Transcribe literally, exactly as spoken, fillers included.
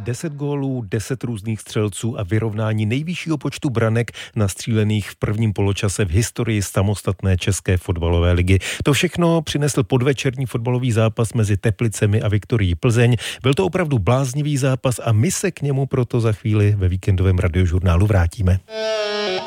deset gólů, deset různých střelců a vyrovnání nejvyššího počtu branek nastřílených v prvním poločase v historii samostatné české fotbalové ligy. To všechno přinesl podvečerní fotbalový zápas mezi Teplicemi a Viktorií Plzeň. Byl to opravdu bláznivý zápas a my se k němu proto za chvíli ve víkendovém radiožurnálu vrátíme.